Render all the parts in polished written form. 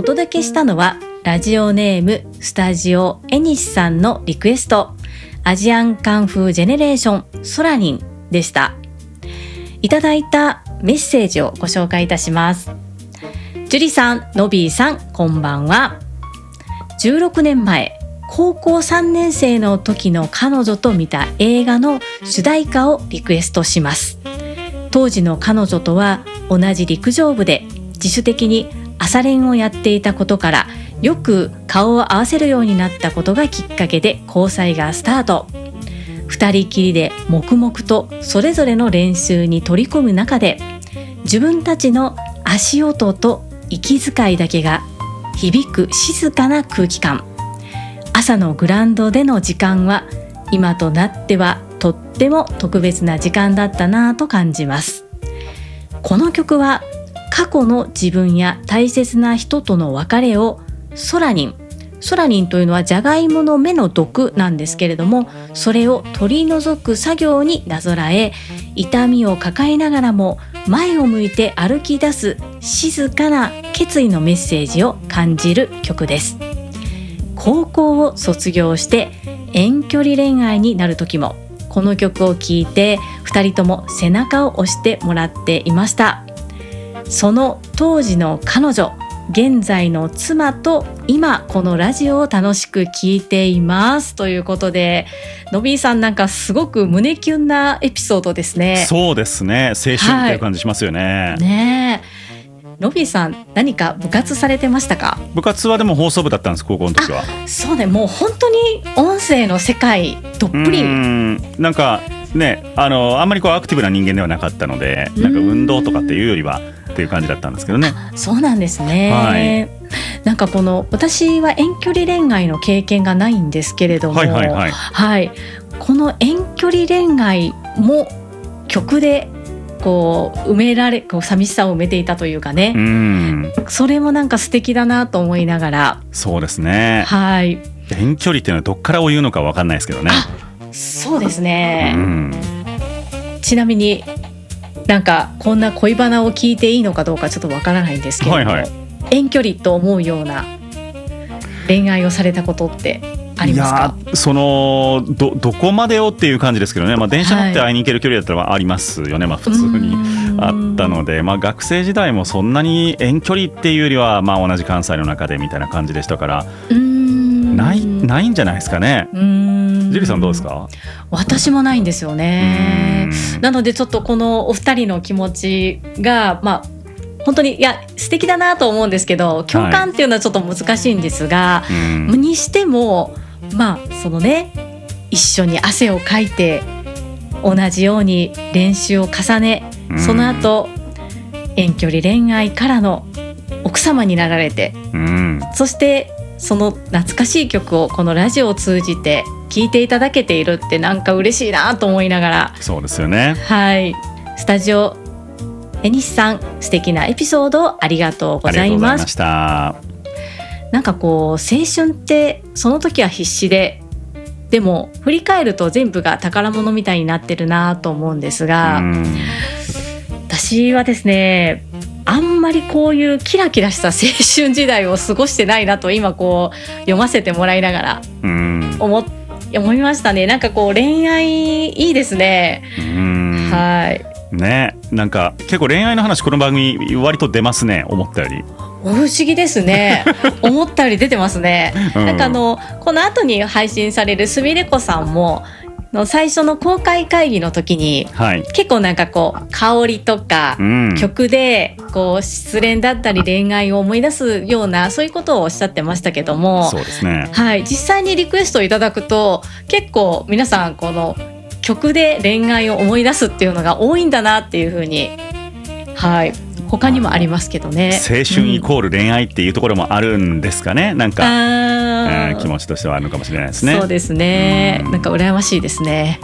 届けしたのはラジオネームスタジオエニシさんのリクエスト、アジアンカンフージェネレーションソラニンでした。いただいたメッセージをご紹介いたします。ジュリさん、ノビーさん、こんばんは。16年前、高校3年生の時の彼女と見た映画の主題歌をリクエストします。当時の彼女とは同じ陸上部で自主的に朝練をやっていたことから、よく顔を合わせるようになったことがきっかけで交際がスタート。二人きりで黙々とそれぞれの練習に取り込む中で、自分たちの足音と息遣いだけが響く静かな空気感。朝のグラウンドでの時間は今となってはとっても特別な時間だったなぁと感じます。この曲は過去の自分や大切な人との別れをソラニンというのはジャガイモの芽の毒なんですけれども、それを取り除く作業になぞらえ、痛みを抱えながらも前を向いて歩き出す静かな決意のメッセージを感じる曲です。高校を卒業して遠距離恋愛になる時もこの曲を聴いて2人とも背中を押してもらっていました。その当時の彼女、現在の妻と今このラジオを楽しく聞いていますということで、のびーさん、なんかすごく胸キュンなエピソードですね。 そうですね、青春っていう感じしますよね。 ねえ、のびーさん何か部活されてましたか？ 部活はでも放送部だったんです、高校の時は。 そうね、もう本当に音声の世界どっぷり。 なんかね、あんまりアクティブな人間ではなかったので、なんか運動とかっていうよりはっていう感じだったんですけどね。 そうなんですね、はい、なんか私は遠距離恋愛の経験がないんですけれども、はい、この遠距離恋愛も曲で埋められ、寂しさを埋めていたというかね、それもなんか素敵だなと思いながら。そうですね、はい、 遠距離っていうのはどっからを言うのか分かんないですけどね。 そうですね、ちなみになんかこんな恋バナを聞いていいのかどうかちょっとわからないんですけれども、遠距離と思うような恋愛をされたことってありますか？ いや、どこまでをっていう感じですけどね、電車乗って会いに行ける距離だったらありますよね、普通にあったので、学生時代もそんなに遠距離っていうよりは、同じ関西の中でみたいな感じでしたから、ないんじゃないですかね。ジュリさんどうですか？ 私もないんですよね。なのでちょっとこのお二人の気持ちが本当に素敵だなと思うんですけど、共感っていうのはちょっと難しいんですが、にしてもそのね、一緒に汗をかいて同じように練習を重ね、その後遠距離恋愛からの奥様になられて、そしてその懐かしい曲をこのラジオを通じて聴いていただけているって、なんか嬉しいなと思いながら。そうですよね、はい、スタジオエニシさん、素敵なエピソードありがとうございます。なんか青春ってその時は必死でも振り返ると全部が宝物みたいになってるなと思うんですが、私はですね、あんまりこういうキラキラした青春時代を過ごしてないなと今読ませてもらいながら思いましたね。なんか恋愛いいですね。はいね、なんか結構恋愛の話この番組割と出ますね、思ったより。不思議ですね思ったより出てますね。なんかこの後に配信されるすみれこさんも最初の公開会議の時に、結構なんか香りとか、曲で失恋だったり恋愛を思い出すような、そういうことをおっしゃってましたけども、そうですね、はい、実際にリクエストをいただくと結構皆さんこの曲で恋愛を思い出すっていうのが多いんだなっていうふうに、はい、他にもありますけどね。青春イコール恋愛っていうところもあるんですかね、なんか気持ちとしてはあるのかもしれないですね。そうですね、なんか羨ましいですね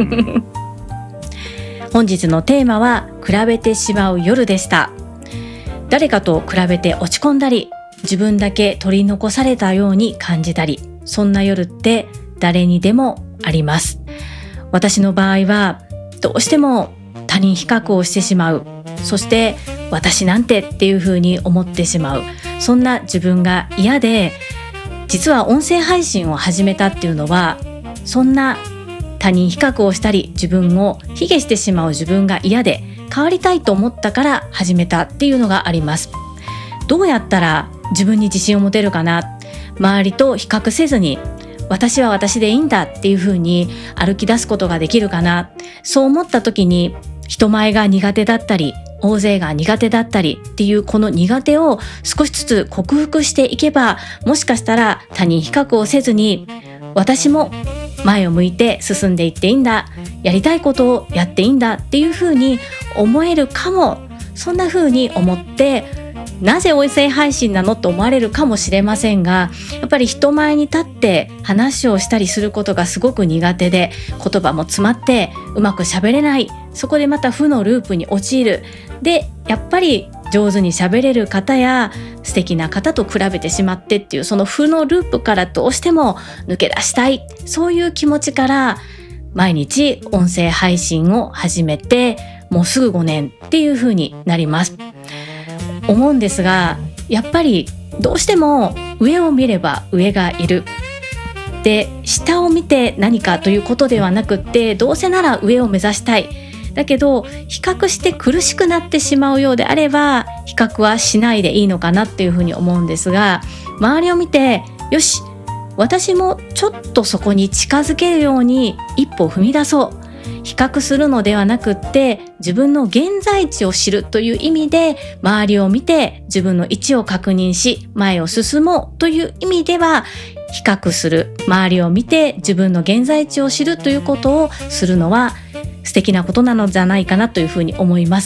本日のテーマは比べてしまう夜でした。誰かと比べて落ち込んだり、自分だけ取り残されたように感じたり、そんな夜って誰にでもあります。私の場合はどうしても他人比較をしてしまう、そして私なんてっていう風に思ってしまう、 そんな自分が嫌で、実は音声配信を始めたっていうのは、そんな他人比較をしたり自分を卑下してしまう自分が嫌で変わりたいと思ったから始めたっていうのがあります。どうやったら自分に自信を持てるかな、周りと比較せずに私は私でいいんだっていう風に歩き出すことができるかな、そう思った時に人前が苦手だったり大勢が苦手だったりっていうこの苦手を少しずつ克服していけば、もしかしたら他人比較をせずに私も前を向いて進んでいっていいんだ、やりたいことをやっていいんだっていう風に思えるかも。そんな風に思って、なぜ音声配信なのと思われるかもしれませんが、やっぱり人前に立って話をしたりすることがすごく苦手で、言葉も詰まってうまく喋れない、そこでまた負のループに陥る。でやっぱり上手に喋れる方や素敵な方と比べてしまってっていう、その負のループからどうしても抜け出したい、そういう気持ちから毎日音声配信を始めて、もうすぐ5年っていう風になります思うんですが、やっぱりどうしても上を見れば上がいる、で下を見て何かということではなくって、どうせなら上を目指したい、だけど比較して苦しくなってしまうようであれば比較はしないでいいのかなっていうふうに思うんですが、周りを見てよし私もちょっとそこに近づけるように一歩踏み出そう、比較するのではなくって自分の現在地を知るという意味で周りを見て自分の位置を確認し前を進もうという意味では、比較する、周りを見て自分の現在地を知るということをするのは素敵なことなのじゃないかなというふうに思います。